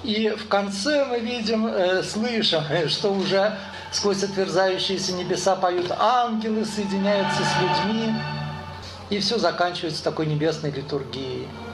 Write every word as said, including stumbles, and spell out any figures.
И в конце мы видим, э, слышим, что уже сквозь отверзающиеся небеса поют ангелы, соединяются с людьми. И все заканчивается такой небесной литургией.